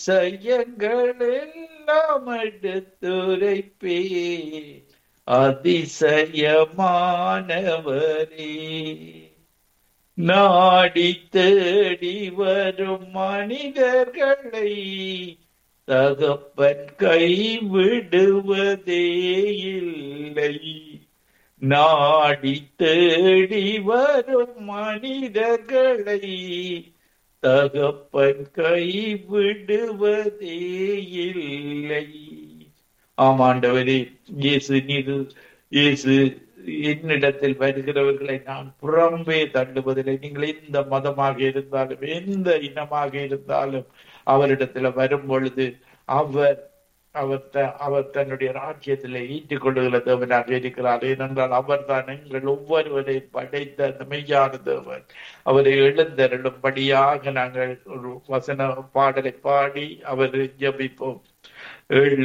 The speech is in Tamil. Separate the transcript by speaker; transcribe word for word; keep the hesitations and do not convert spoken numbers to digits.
Speaker 1: செய்யங்கள் எல்லாம் எடுத்துரைப்பே அதிசயமானவரே. நாடி தேடி வரும் மனிதர்களை தகப்பன் கைவிடுவதே இல்லை. நாடி தேடி வரும் மனிதர்களை தகப்பன் கைவிடுவதே இல்லை. ஆமாண்டவரே, இயேசு நீர் இயேசு என்னிடத்தில் வருகிறவர்களை நான் புறம்பே தள்ளுவதில்லை. நீங்கள் எந்த மதமாக இருந்தாலும் எந்த இனமாக இருந்தாலும் அவரிடத்துல வரும் பொழுது அவர் அவர் அவர் தன்னுடைய ராஜ்யத்தில் ஈட்டிக் கொள்ளுகிற தேவனாக இருக்கிறார். ஏனென்றால் அவர் தான் எங்கள் ஒவ்வொருவரை படைத்த அந்த மெய்யான தேவன். அவரை எழுந்தருளும்படியாக நாங்கள் ஒரு வசன பாடலை பாடி அவரை ஜெபிப்போம்.